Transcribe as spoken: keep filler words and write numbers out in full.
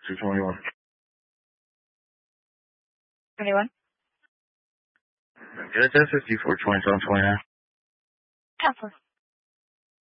two twenty-one. twenty-one? Get it to fifty-four twenty-seven twenty-nine. Counselor.